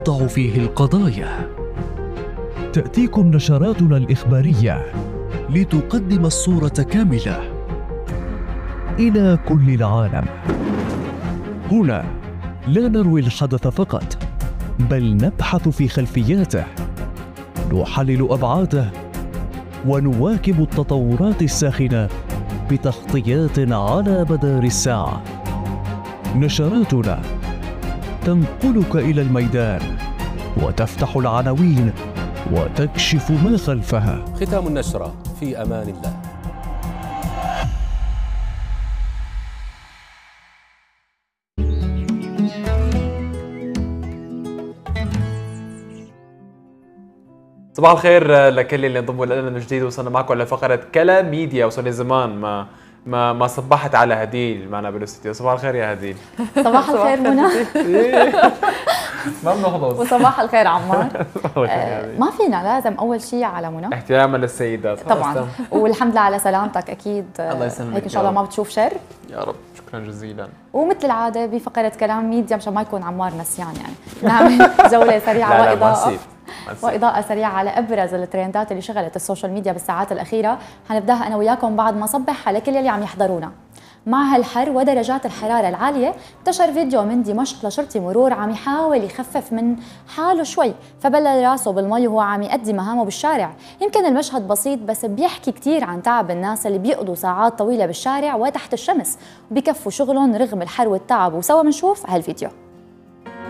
نضع فيه القضايا. تأتيكم نشراتنا الإخبارية لتقدم الصورة كاملة إلى كل العالم. هنا لا نروي الحدث فقط، بل نبحث في خلفياته، نحلل أبعاده، ونواكب التطورات الساخنة بتغطيات على مدار الساعة. نشراتنا تنقلك إلى الميدان وتفتح العناوين وتكشف ما خلفها. ختام النشرة، في أمان الله. صباح الخير لكل اللي انضموا لنا من جديد. وصلنا معكم لفقرة كلا ميديا، وصل لي زمان ما صبحت على هديل معنا بالاستديو. صباح الخير يا هديل. صباح الخير منى. ما بنخلص. وصباح الخير عمار. ما فينا، لازم اول شيء على منى احتراما للسيدات طبعا. والحمد لله على سلامتك اكيد. الله يسلمك هيك ان شاء الله ما بتشوف شر يا رب. شكرا جزيلا. ومثل العاده بفقره كلام ميديا مشان ما يكون عمار نسيان، يعني نعمل جوله سريعه وإضاءة سريعة على أبرز الترندات اللي شغلت السوشيال ميديا بالساعات الأخيرة. حنبداها أنا وياكم بعد ما صبح على كل اللي عم يحضرونا. مع هالحر ودرجات الحرارة العالية، انتشر فيديو من دمشق لشرطي مرور عم يحاول يخفف من حاله شوي، فبلل راسه بالمي وهو عم يؤدي مهامه بالشارع. يمكن المشهد بسيط بس بيحكي كتير عن تعب الناس اللي بيقضوا ساعات طويلة بالشارع وتحت الشمس وبيكفوا شغلهم رغم الحر والتعب. وسوا بنشوف هالفيديو.